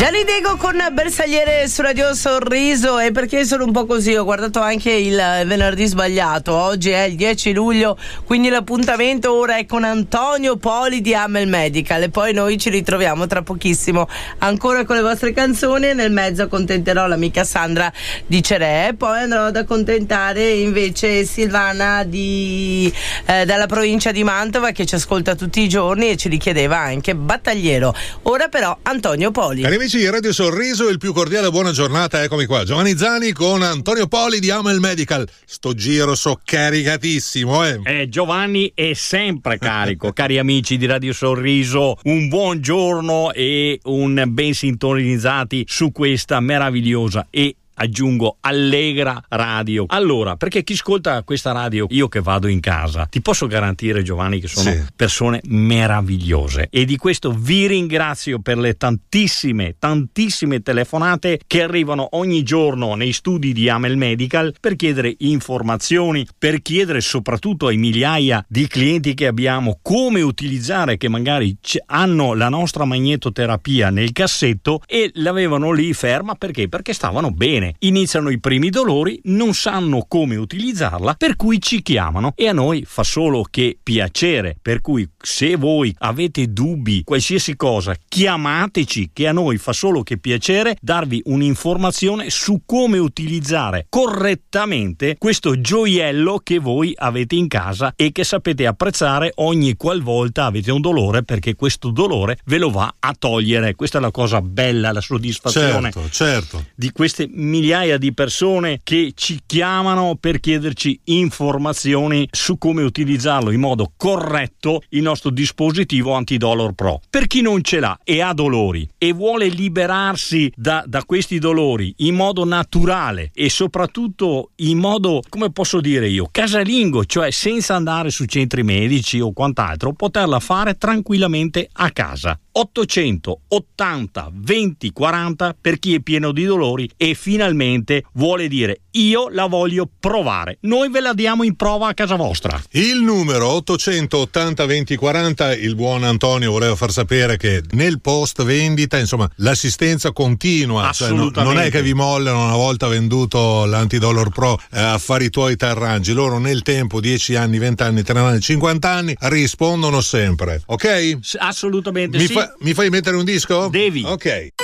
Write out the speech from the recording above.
Gianni Diego con Bersagliere su Radio Sorriso. E perché sono un po' così, ho guardato anche il venerdì sbagliato. Oggi è il 10 luglio, quindi l'appuntamento ora è con Antonio Poli di Amel Medical, e poi noi ci ritroviamo tra pochissimo ancora con le vostre canzoni, e nel mezzo accontenterò l'amica Sandra di Cerè, poi andrò ad accontentare invece Silvana dalla provincia di Mantova, che ci ascolta tutti i giorni e ci richiedeva anche Battagliero. Ora però Antonio Poli. Cari amici di Radio Sorriso, il più cordiale buona giornata, eccomi qua, Giovanni Zani con Antonio Poli di Amel Medical. Sto giro so caricatissimo, Giovanni è sempre carico. Cari amici di Radio Sorriso, un buongiorno e un ben sintonizzati su questa meravigliosa e aggiungo allegra radio. Allora, perché chi ascolta questa radio, io che vado in casa, ti posso garantire, Giovanni, che sono persone meravigliose, e di questo vi ringrazio per le tantissime telefonate che arrivano ogni giorno nei studi di Amel Medical per chiedere informazioni, per chiedere soprattutto ai migliaia di clienti che abbiamo come utilizzare, che magari hanno la nostra magnetoterapia nel cassetto e l'avevano lì ferma perché stavano bene. Iniziano i primi dolori, non sanno come utilizzarla, per cui ci chiamano, e a noi fa solo che piacere. Per cui se voi avete dubbi, qualsiasi cosa, chiamateci, che a noi fa solo che piacere darvi un'informazione su come utilizzare correttamente questo gioiello che voi avete in casa e che sapete apprezzare ogni qualvolta avete un dolore, perché questo dolore ve lo va a togliere. Questa è la cosa bella, la soddisfazione certo. di queste migliaia di persone che ci chiamano per chiederci informazioni su come utilizzarlo in modo corretto il nostro dispositivo Antidolor Pro. Per chi non ce l'ha e ha dolori e vuole liberarsi da questi dolori in modo naturale e soprattutto in modo, come posso dire io, casalingo, cioè senza andare su centri medici o quant'altro, poterla fare tranquillamente a casa. 880 20 40 per chi è pieno di dolori e finalmente vuole dire: io la voglio provare. Noi ve la diamo in prova a casa vostra. Il numero 880 20 40. Il buon Antonio voleva far sapere che nel post vendita, insomma, l'assistenza continua, cioè non è che vi mollano una volta venduto l'Antidolor Pro, affari tuoi t'arrangi. Loro nel tempo, 10 anni, 20 anni, 30 anni, 50 anni, rispondono sempre, ok? Assolutamente sì. Mi fai mettere un disco? Devi. Ok.